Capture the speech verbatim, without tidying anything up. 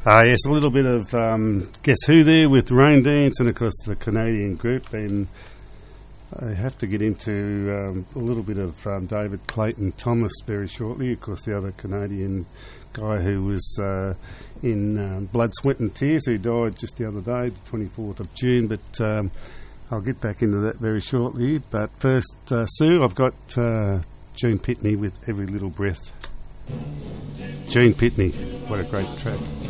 Uh, yes, a little bit of um, Guess Who there with Rain Dance, and of course the Canadian group. And I have to get into um, a little bit of um, David Clayton Thomas very shortly. Of course, the other Canadian guy who was uh, in um, Blood, Sweat and Tears, who died just the other day, the twenty-fourth of June. But um, I'll get back into that very shortly. But first, uh, Sue, I've got uh, Gene Pitney with Every Little Breath. Gene Pitney, what a great track.